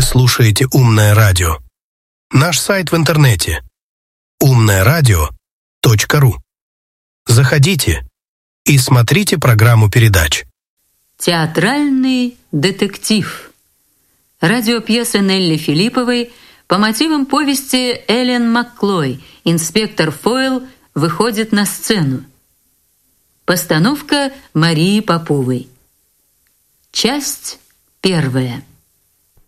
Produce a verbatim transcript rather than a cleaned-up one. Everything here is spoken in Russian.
слушаете «Умное радио». Наш сайт в интернете умное радио точка ру. Заходите и смотрите программу передач. Театральный детектив. Радиопьеса Нелли Филипповой по мотивам повести Эллен Макклой «Инспектор Фойл выходит на сцену». Постановка Марии Поповой. Часть первая.